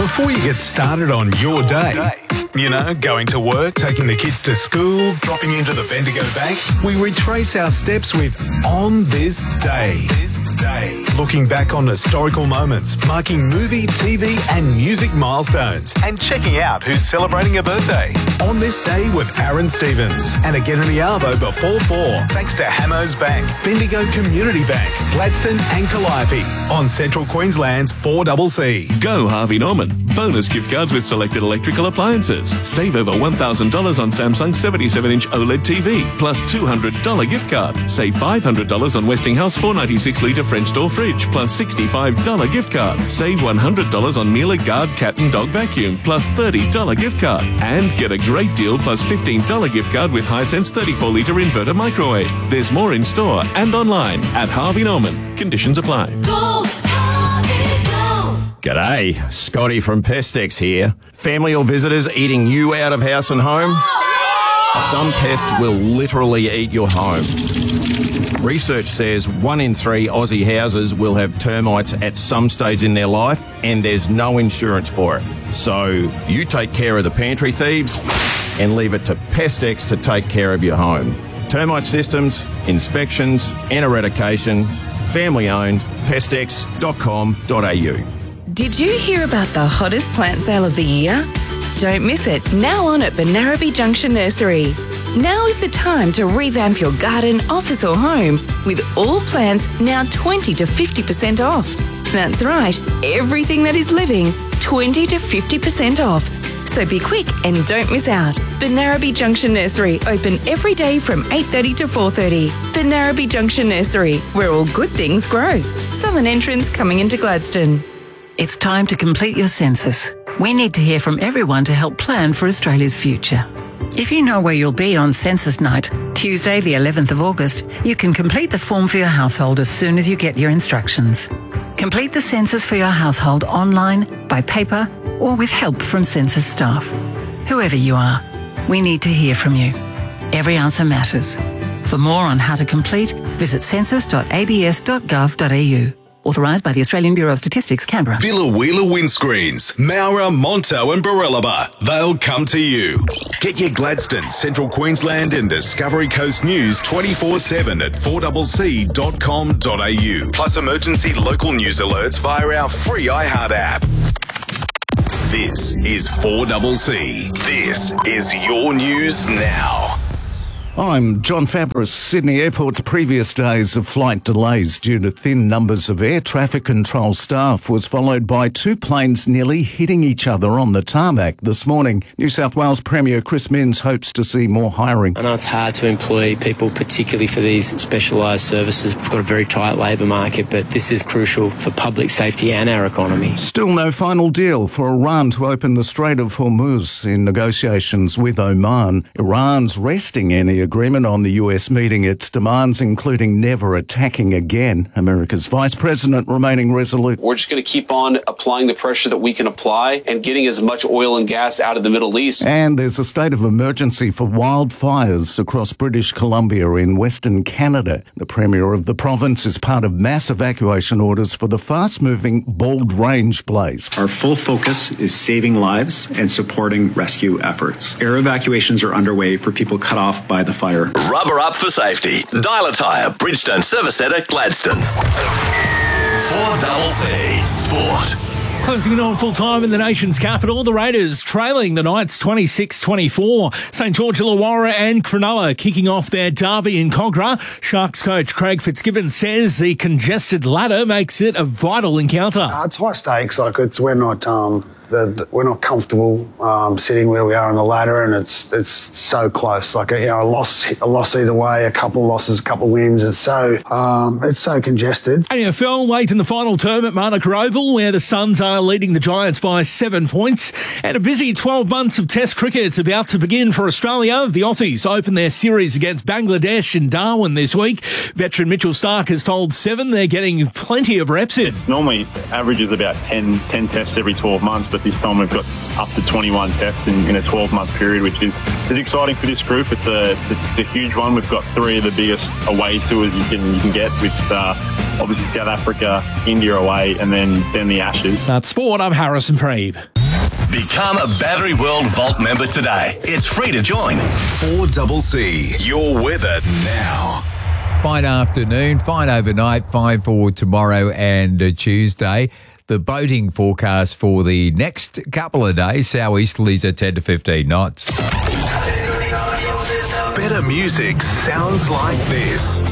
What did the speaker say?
Before you get started on your day, you know, going to work, taking the kids to school, dropping into the Bendigo Bank, we retrace our steps with On This Day. Looking back on historical moments, marking movie, TV and music milestones, and checking out who's celebrating a birthday. On This Day with Aaron Stevens. And again in the Arvo before 4, thanks to Hamos Bank, Bendigo Community Bank, Gladstone and Calliope on Central Queensland's 4CC. Go Harvey Norman. Bonus gift cards with selected electrical appliances. Save over $1,000 on Samsung 77-inch OLED TV, plus $200 gift card. Save $500 on Westinghouse 496-litre French door fridge, plus $65 gift card. Save $100 on Miele Guard cat and dog vacuum, plus $30 gift card. And get a great deal plus $15 gift card with Hisense 34-litre inverter microwave. There's more in store and online at Harvey Norman. Conditions apply. Go, Harvey, go. G'day, Scotty from Pestex here. Family or visitors eating you out of house and home? Some pests will literally eat your home. Research says 1 in 3 Aussie houses will have termites at some stage in their life, and there's no insurance for it. So you take care of the pantry thieves and leave it to Pestex to take care of your home. Termite systems, inspections and eradication. Family owned. Pestex.com.au. Did you hear about the hottest plant sale of the year? Don't miss it, now on at Benarabi Junction Nursery. Now is the time to revamp your garden, office or home with all plants now 20 to 50% off. That's right, everything that is living, 20 to 50% off. So be quick and don't miss out. Benarabi Junction Nursery, open every day from 8:30 to 4:30. Benarabi Junction Nursery, where all good things grow. Southern entrance coming into Gladstone. It's time to complete your census. We need to hear from everyone to help plan for Australia's future. If you know where you'll be on census night, Tuesday the 11th of August, you can complete the form for your household as soon as you get your instructions. Complete the census for your household online, by paper, or with help from census staff. Whoever you are, we need to hear from you. Every answer matters. For more on how to complete, visit census.abs.gov.au. Authorised by the Australian Bureau of Statistics, Canberra. Billa Windscreens, Maurer, Monto and Barellaba. They'll come to you. Get your Gladstone, Central Queensland and Discovery Coast news 24/7 at 4CC.com.au. Plus emergency local news alerts via our free iHeart app. This is 4CC. This is your news now. I'm John Fabris. Sydney Airport's previous days of flight delays due to thin numbers of air traffic control staff was followed by 2 planes nearly hitting each other on the tarmac this morning. New South Wales Premier Chris Minns hopes to see more hiring. I know it's hard to employ people, particularly for these specialised services. We've got a very tight labour market, but this is crucial for public safety and our economy. Still no final deal for Iran to open the Strait of Hormuz in negotiations with Oman. Iran's resting any agreement on the US meeting its demands, including never attacking again. America's Vice President remaining resolute. We're just going to keep on applying the pressure that we can apply and getting as much oil and gas out of the Middle East. And there's a state of emergency for wildfires across British Columbia in Western Canada. The Premier of the province is part of mass evacuation orders for the fast-moving Bald Range blaze. Our full focus is saving lives and supporting rescue efforts. Air evacuations are underway for people cut off by the fire. Rubber up for safety. Dial a Tyre, Bridgestone Service Centre, Gladstone. 4CC Sport. Closing in on full time in the nation's capital, the Raiders trailing the Knights 26-24. St George Illawarra and Cronulla kicking off their derby in Cogra. Sharks coach Craig Fitzgibbon says the congested ladder makes it a vital encounter. It's high stakes. We're not comfortable sitting where we are on the ladder, and it's so close. Like a loss either way, a couple of losses, a couple of wins. It's so congested. AFL late in the final term at Manuka Oval, where the Suns are leading the Giants by 7 points, and a busy 12 months of Test cricket about to begin for Australia. The Aussies open their series against Bangladesh in Darwin this week. Veteran Mitchell Starc has told Seven they're getting plenty of reps in. It's normally averages about 10 tests every 12 months, but this time we've got up to 21 tests in a 12-month period, which is exciting for this group. It's a huge one. We've got 3 of the biggest away tours you can get, with obviously South Africa, India away, and then the Ashes. That's sport. I'm Harrison Preeb. Become a Battery World Vault member today. It's free to join. 4CC, your weather now. Fine afternoon, fine overnight, fine for tomorrow and Tuesday. The boating forecast for the next couple of days, southeasterlies at 10 to 15 knots. Better music sounds like this.